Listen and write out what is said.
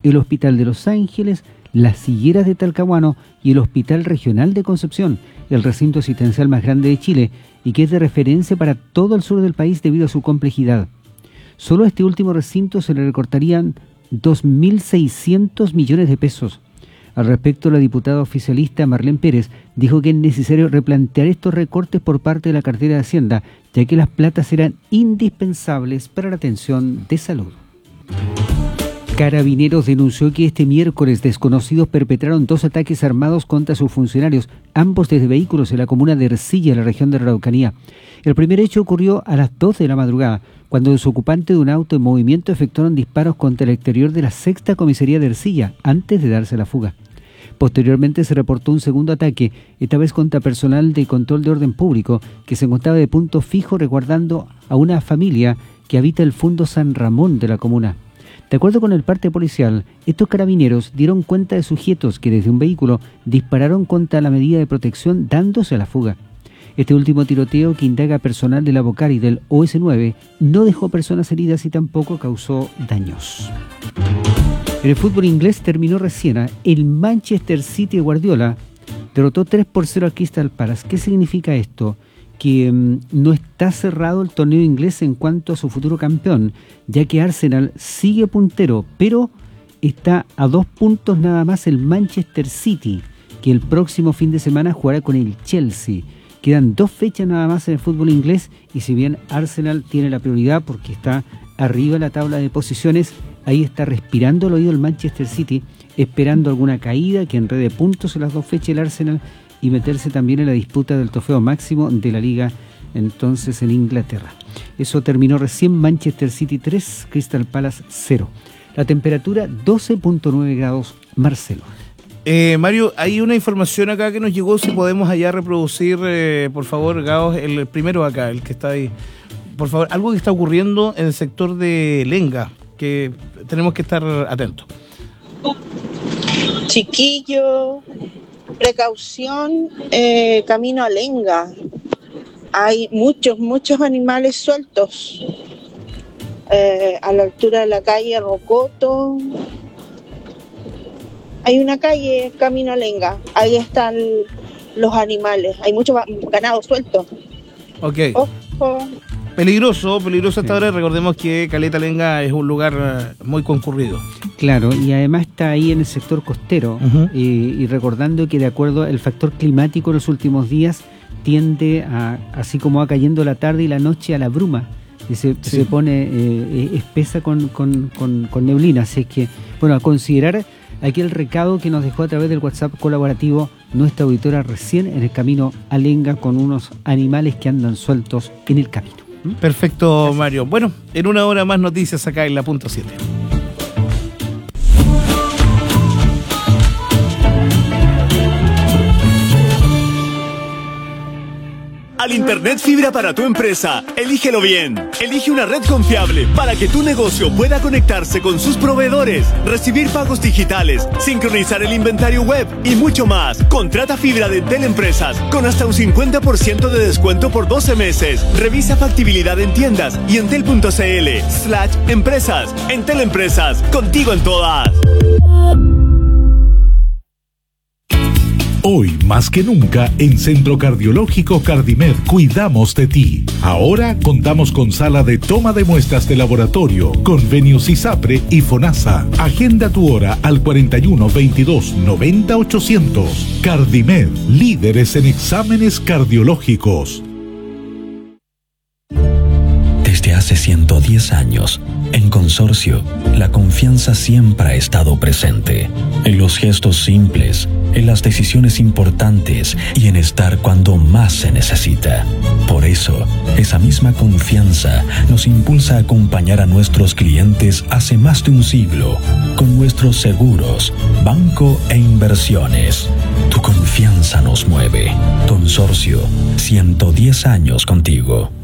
el Hospital de Los Ángeles, las Higueras de Talcahuano y el Hospital Regional de Concepción, el recinto asistencial más grande de Chile y que es de referencia para todo el sur del país debido a su complejidad. Solo a este último recinto se le recortarían 2.600 millones de pesos. Al respecto, la diputada oficialista Marlene Pérez dijo que es necesario replantear estos recortes por parte de la cartera de Hacienda, ya que las platas eran indispensables para la atención de salud. Carabineros denunció que este miércoles desconocidos perpetraron 2 ataques armados contra sus funcionarios, ambos desde vehículos en la comuna de Ercilla, en la región de Araucanía. El primer hecho ocurrió a las 2 de la madrugada, cuando los ocupantes de un auto en movimiento efectuaron disparos contra el exterior de la 6ª comisaría de Ercilla, antes de darse la fuga. Posteriormente se reportó un segundo ataque, esta vez contra personal de control de orden público, que se encontraba de punto fijo resguardando a una familia que habita el Fundo San Ramón de la comuna. De acuerdo con el parte policial, estos carabineros dieron cuenta de sujetos que desde un vehículo dispararon contra la medida de protección dándose a la fuga. Este último tiroteo, que indaga personal de la Bocari del OS9, no dejó personas heridas y tampoco causó daños. En el fútbol inglés terminó recién. El Manchester City de Guardiola derrotó 3-0 al Crystal Palace. ¿Qué significa esto? Que no está cerrado el torneo inglés en cuanto a su futuro campeón, ya que Arsenal sigue puntero, pero está a 2 puntos nada más el Manchester City, que el próximo fin de semana jugará con el Chelsea. Quedan 2 fechas nada más en el fútbol inglés, y si bien Arsenal tiene la prioridad porque está arriba en la tabla de posiciones, ahí está respirando el oído el Manchester City, esperando alguna caída que enrede puntos en las 2 fechas el Arsenal y meterse también en la disputa del trofeo máximo de la liga entonces en Inglaterra. Eso terminó recién. Manchester City 3, Crystal Palace 0. La temperatura 12.9 grados, Marcelo. Mario, hay una información acá que nos llegó, si podemos allá reproducir, por favor, Gaos, el primero acá, el que está ahí. Por favor, algo que está ocurriendo en el sector de Lenga, que tenemos que estar atentos. Chiquillo, precaución, camino a Lenga. Hay muchos animales sueltos a la altura de la calle Rocoto. Hay una calle, camino a Lenga. Ahí están los animales. Hay mucho ganado suelto. Ok. Ojo. Peligroso hasta ahora. Recordemos que Caleta Lenga es un lugar muy concurrido. Claro, y además está ahí en el sector costero. Y recordando que de acuerdo al factor climático en los últimos días tiende a, así como va cayendo la tarde y la noche, a la bruma. Y se pone espesa con neblina. Así es que, bueno, a considerar aquí el recado que nos dejó a través del WhatsApp colaborativo nuestra auditora recién en el camino a Lenga, con unos animales que andan sueltos en el camino. Perfecto, gracias, Mario. Bueno, en una hora más noticias acá en la punto 7. Al Internet fibra para tu empresa, elígelo bien. Elige una red confiable para que tu negocio pueda conectarse con sus proveedores, recibir pagos digitales, sincronizar el inventario web y mucho más. Contrata fibra de Entel Empresas con hasta un 50% de descuento por 12 meses. Revisa factibilidad en tiendas y entel.cl/empresas. Entel Empresas, contigo en todas. Hoy, más que nunca, en Centro Cardiológico Cardimed cuidamos de ti. Ahora contamos con sala de toma de muestras de laboratorio, convenios ISAPRE y FONASA. Agenda tu hora al 41 22 90 800. Cardimed, líderes en exámenes cardiológicos. Desde hace 110 años, en Consorcio, la confianza siempre ha estado presente. En los gestos simples, en las decisiones importantes y en estar cuando más se necesita. Por eso, esa misma confianza nos impulsa a acompañar a nuestros clientes hace más de un siglo, con nuestros seguros, banco e inversiones. Tu confianza nos mueve. Consorcio, 110 años contigo.